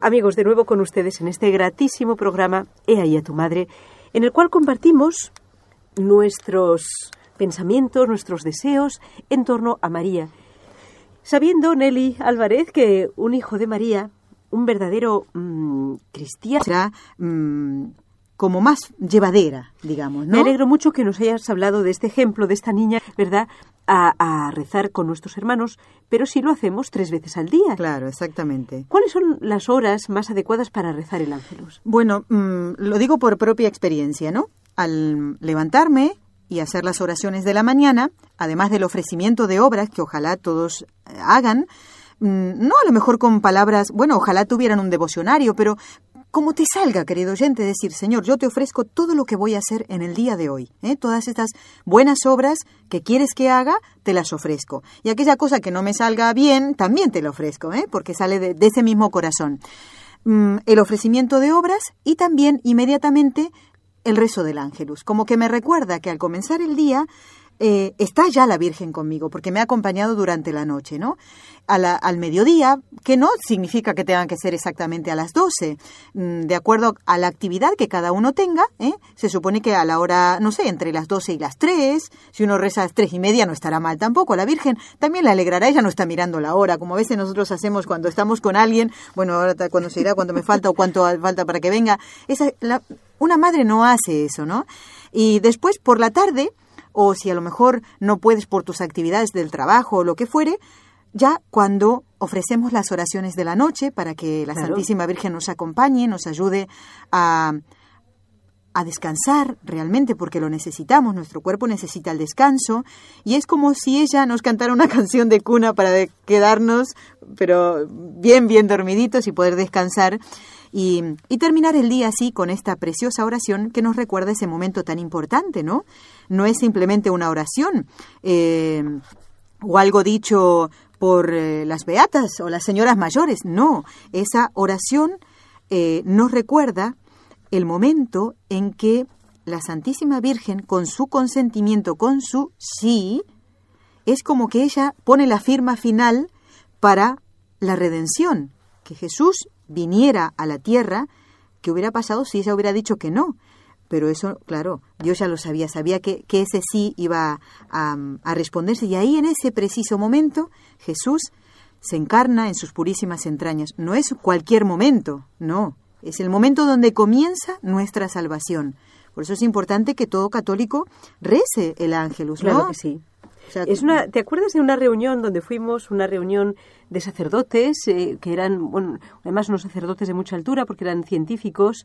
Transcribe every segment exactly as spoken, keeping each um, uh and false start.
Amigos, de nuevo con ustedes en este gratísimo programa He ahí a tu madre, en el cual compartimos nuestros pensamientos, nuestros deseos en torno a María. Sabiendo, Nelly Álvarez, que un hijo de María, un verdadero mmm, cristiano, será mmm, como más llevadera, digamos, ¿no? Me alegro mucho que nos hayas hablado de este ejemplo, de esta niña, ¿verdad?, a, a rezar con nuestros hermanos, pero sí lo hacemos tres veces al día. Claro, exactamente. ¿Cuáles son las horas más adecuadas para rezar el Ángelus? Bueno, mmm, lo digo por propia experiencia, ¿no? Al levantarme y hacer las oraciones de la mañana, además del ofrecimiento de obras que ojalá todos hagan, no a lo mejor con palabras, bueno, ojalá tuvieran un devocionario, pero como te salga, querido oyente, decir, Señor, yo te ofrezco todo lo que voy a hacer en el día de hoy, ¿eh? Todas estas buenas obras que quieres que haga, te las ofrezco. Y aquella cosa que no me salga bien, también te la ofrezco, ¿eh? Porque sale de, de ese mismo corazón. Mm, el ofrecimiento de obras y también inmediatamente el rezo del Ángelus, como que me recuerda que al comenzar el día eh, está ya la Virgen conmigo, porque me ha acompañado durante la noche, ¿no? A la, al mediodía, que no significa que tengan que ser exactamente a las doce, mm, de acuerdo a la actividad que cada uno tenga, ¿eh? Se supone que a la hora, no sé, entre las doce y las tres, si uno reza a las tres y media no estará mal tampoco, a la Virgen también la alegrará, ella no está mirando la hora, como a veces nosotros hacemos cuando estamos con alguien, bueno, ahora cuando se irá, cuánto me falta o cuánto falta para que venga, esa, la, una madre no hace eso, ¿no? Y después por la tarde, o si a lo mejor no puedes por tus actividades del trabajo o lo que fuere, ya cuando ofrecemos las oraciones de la noche para que la claro. Santísima Virgen nos acompañe, nos ayude a, a descansar realmente, porque lo necesitamos, nuestro cuerpo necesita el descanso, y es como si ella nos cantara una canción de cuna para quedarnos, pero bien, bien dormiditos y poder descansar. Y, y terminar el día así con esta preciosa oración que nos recuerda ese momento tan importante, ¿no? No es simplemente una oración eh, o algo dicho por eh, las beatas o las señoras mayores, no. Esa oración eh, nos recuerda el momento en que la Santísima Virgen, con su consentimiento, con su sí, es como que ella pone la firma final para la redención, que Jesús viniera a la tierra. ¿Qué hubiera pasado si ella hubiera dicho que no? Pero eso, claro, Dios ya lo sabía, sabía que, que ese sí iba a, a responderse, y ahí en ese preciso momento Jesús se encarna en sus purísimas entrañas. No es cualquier momento, no, es el momento donde comienza nuestra salvación. Por eso es importante que todo católico rece el Ángelus, ¿no? Claro que sí. O sea, es una, ¿te acuerdas de una reunión donde fuimos, una reunión de sacerdotes, eh, que eran, bueno, además unos sacerdotes de mucha altura porque eran científicos,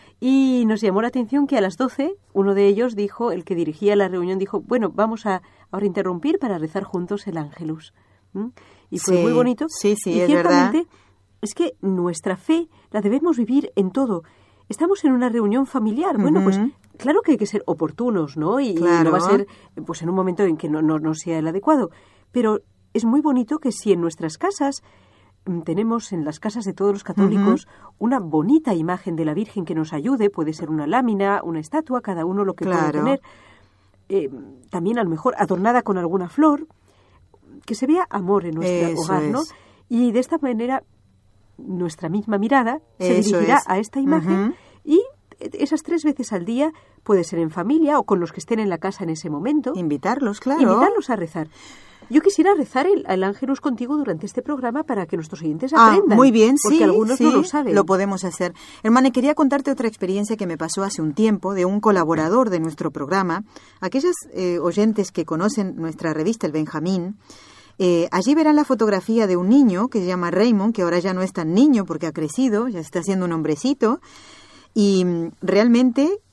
y nos llamó la atención que a las doce uno de ellos dijo, el que dirigía la reunión dijo, bueno, vamos a ahora interrumpir para rezar juntos el Ángelus. ¿Mm? Y fue sí, muy bonito. Sí, sí, y es ciertamente, verdad. Es que nuestra fe la debemos vivir en todo. Estamos en una reunión familiar. Uh-huh. Bueno, pues claro que hay que ser oportunos, ¿no? Y, claro. y no va a ser pues en un momento en que no, no, no sea el adecuado. Pero es muy bonito que si en nuestras casas tenemos, en las casas de todos los católicos, uh-huh. una bonita imagen de la Virgen que nos ayude, puede ser una lámina, una estatua, cada uno lo que claro. puede tener, eh, también a lo mejor adornada con alguna flor, que se vea amor en nuestro Eso hogar, ¿no? Es. Y de esta manera nuestra misma mirada se Eso dirigirá es. a esta imagen uh-huh. y esas tres veces al día puede ser en familia o con los que estén en la casa en ese momento. Invitarlos, claro. Invitarlos a rezar. Yo quisiera rezar el, el Ángelus contigo durante este programa para que nuestros oyentes ah, aprendan. Muy bien, porque sí, algunos sí, no lo saben. Lo podemos hacer. Hermana, quería contarte otra experiencia que me pasó hace un tiempo de un colaborador de nuestro programa. Aquellos eh, oyentes que conocen nuestra revista El Benjamín, Eh, allí verán la fotografía de un niño que se llama Raymond, que ahora ya no es tan niño porque ha crecido, ya está siendo un hombrecito, y realmente